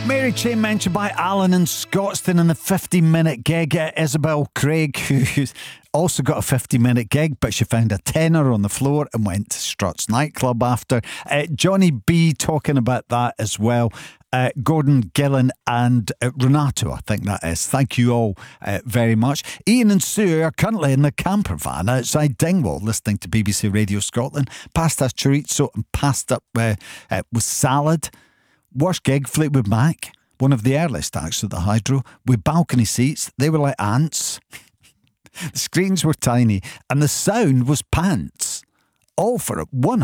Mary Chain mentioned by Alan in Scotstoun in the 50-minute gig. Isabel Craig, who's also got a 50-minute gig, but she found a tenner on the floor and went to Struts nightclub after. Johnny B talking about that as well. Gordon Gillen and Renato, I think that is. Thank you all very much. Ian and Sue are currently in the camper van outside Dingwall listening to BBC Radio Scotland. Pasta chorizo and pasta with salad. Worst gig, Fleetwood Mac, one of the earliest acts at the Hydro, with balcony seats. They were like ants. The screens were tiny and the sound was pants. All for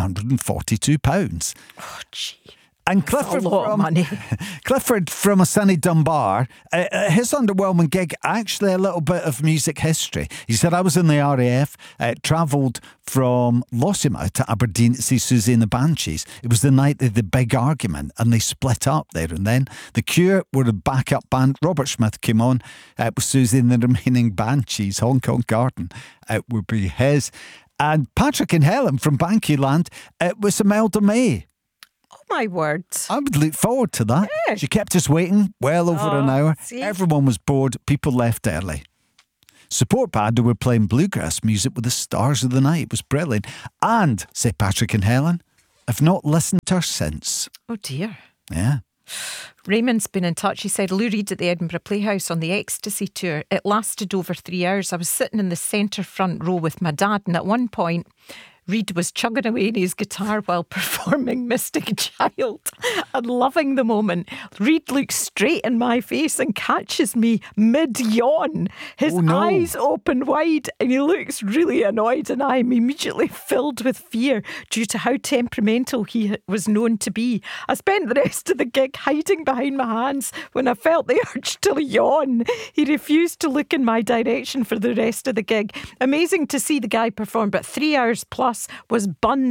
£142. Oh, gee. And Clifford, a lot of money. Clifford from a sunny Dunbar, his underwhelming gig, actually a little bit of music history. He said, I was in the RAF, travelled from Lossiemouth to Aberdeen to see Susie and the Banshees. It was the night of the big argument and they split up there and then. The Cure were a backup band. Robert Smith came on with Susie and the remaining Banshees. Hong Kong Garden would be his. And Patrick and Helen from Banky Land, it was Imelda May. My word. I would look forward to that. Yeah. She kept us waiting well over an hour. See? Everyone was bored. People left early. Support band who were playing bluegrass music with the stars of the night. It was brilliant. And, say Patrick and Helen, I've not listened to her since. Oh dear. Yeah. Raymond's been in touch. He said Lou Reed at the Edinburgh Playhouse on the Ecstasy tour. It lasted over 3 hours. I was sitting in the centre front row with my dad, and at one point Reed was chugging away in his guitar while performing Mystic Child and loving the moment. Reed looks straight in my face and catches me mid-yawn. His eyes open wide and he looks really annoyed, and I'm immediately filled with fear due to how temperamental he was known to be. I spent the rest of the gig hiding behind my hands when I felt the urge to yawn. He refused to look in my direction for the rest of the gig. Amazing to see the guy perform, but 3 hours plus was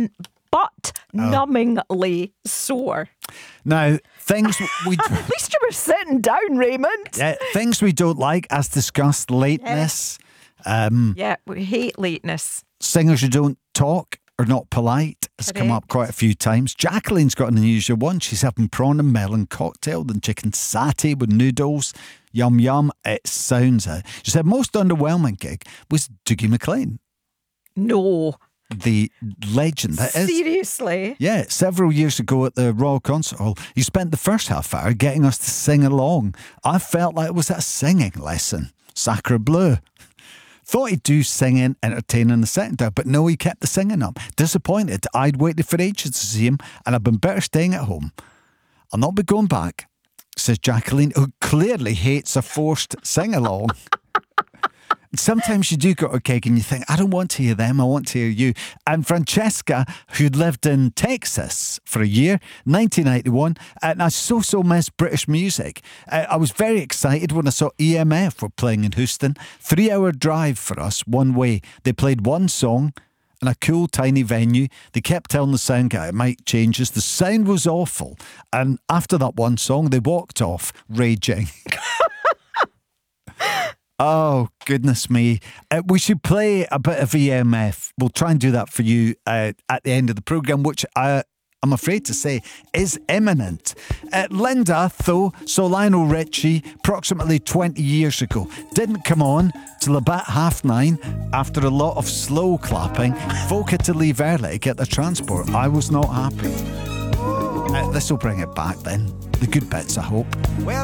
butt-numbingly sore. Now, things we... At least you were sitting down, Raymond. Things we don't like, as discussed, lateness. Yeah, we hate lateness. Singers who don't talk or not polite has come up quite a few times. Jacqueline's got an unusual one. She's having prawn and melon cocktail and chicken satay with noodles. Yum, yum. It sounds it. She said most underwhelming gig was Dougie MacLean. No. The legend that is. Seriously? Yeah, several years ago at the Royal Concert Hall, he spent the first half hour getting us to sing along. I felt like it was a singing lesson. Sacre bleu. Thought he'd do singing, entertaining the second hour, but no, he kept the singing up. Disappointed. I'd waited for ages to see him, and I've been better staying at home. I'll not be going back, says Jacqueline, who clearly hates a forced sing-along. Sometimes you do go to a gig and you think, I don't want to hear them, I want to hear you. And Francesca, who'd lived in Texas for a year, 1991, and I so missed British music. I was very excited when I saw EMF were playing in Houston. 3-hour drive for us, one way. They played one song in a cool tiny venue. They kept telling the sound guy it might change us. The sound was awful. And after that one song, they walked off raging. Oh, goodness me. We should play a bit of EMF. We'll try and do that for you at the end of the programme, which I'm afraid to say is imminent. Linda, though, saw Lionel Richie approximately 20 years ago. Didn't come on till about 9:30 after a lot of slow clapping. Folk had to leave early to get their transport. I was not happy. This will bring it back then. The good bits, I hope.